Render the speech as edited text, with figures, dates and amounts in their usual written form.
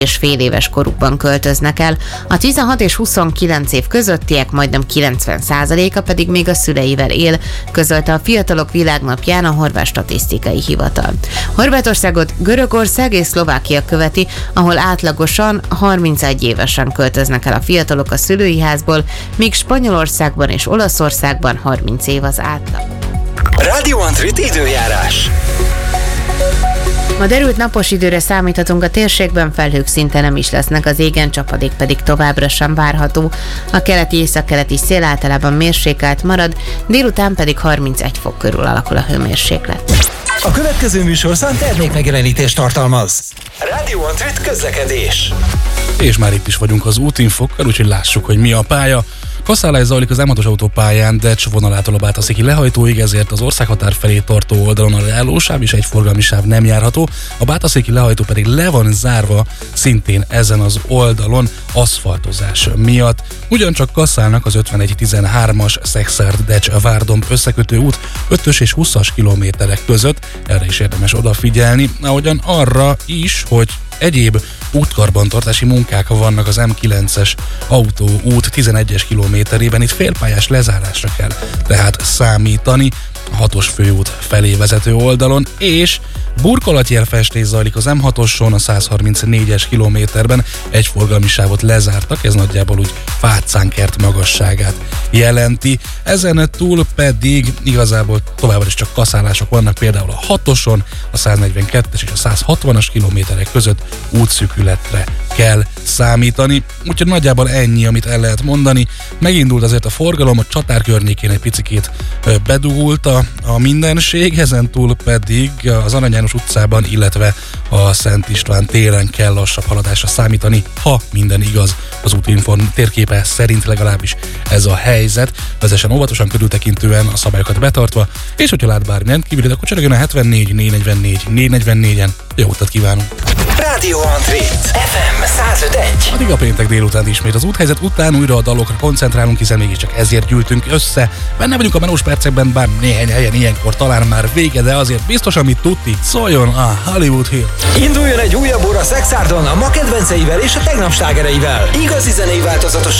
és fél éves korukban költöznek el, a 16 és 29 év közöttiek majdnem 90%-a pedig még a szüleivel él, közölte a Fiatalok Világnapján a Horvát Statisztikai Hivatal. Horvátországot Görögország és Szlovákia követi, ahol átlagosan 31 évesen költöznek el a fiatalok a szülői házból, míg Spanyolországban és Olaszországban 30 év az átlag. Radio Antrit időjárás. Ma derült napos időre számíthatunk, a térségben felhők szinte nem is lesznek, az égen csapadék pedig továbbra sem várható. A keleti-északkeleti szél általában mérsékelt marad, délután pedig 31 fok körül alakul a hőmérséklet. A következő műsorszám termékmegjelenítést tartalmaz. Radio Antrit közlekedés. És már itt is vagyunk az útinfokkal, úgyhogy lássuk, hogy mi a pálya. Kasszálás zajlik az M6-os autópályán Decs vonalától a Bátaszéki lehajtóig, ezért az országhatár felé tartó oldalon a leállósáv és egy forgalmi sáv nem járható, a Bátaszéki lehajtó pedig le van zárva szintén ezen az oldalon aszfaltozás miatt. Ugyancsak kasszálnak az 5113-as Szexárd-Decs-Várdomb összekötő út 5-ös és 20-as kilométerek között, erre is érdemes odafigyelni, ahogyan arra is, hogy egyéb útkarbantartási munkák vannak az M9-es autóút 11-es kilométerében, itt félpályás lezárásra kell tehát számítani a 6-os főút felé vezető oldalon, és burkolatjelfestés zajlik az M6-oson a 134-es kilométerben, egy forgalmi sávot lezártak, ez nagyjából úgy Fácánkert magasságát jelenti. Ezen túl pedig igazából továbbra is csak kaszálások vannak, például a 6-oson, a 142-es és a 160-as kilométerek között útszűkületre kell számítani. Úgyhogy nagyjából ennyi, amit el lehet mondani. Megindult azért a forgalom, a Csatár környékén egy picikét bedugult a mindenség, ezen túl pedig az Arany János utcában, illetve a Szent István téren kell lassabb haladásra számítani, ha minden igaz az Útinform térképe szerint, legalábbis ez a helyzet. Vezessen óvatosan, körültekintően, a szabályokat betartva, és hogyha lát bármilyen kívület, akkor csörögjön a 74 444 444-en. Jó utat kívánunk! Radio Antrit FM 105.1. Addig a péntek délután ismét az úthelyzet után újra a dalokra koncentrálunk, hiszen mégiscsak ezért gyűltünk össze. Benne vagyunk a melós percekben, bár néhány helyen ilyenkor talán már vége, de azért biztos, amit tuti, szóljon a Hollywood Hill. Induljon egy újabb óra Szexárdon a ma kedvenceivel és a tegnap slágereivel. Igazi zenei változatosság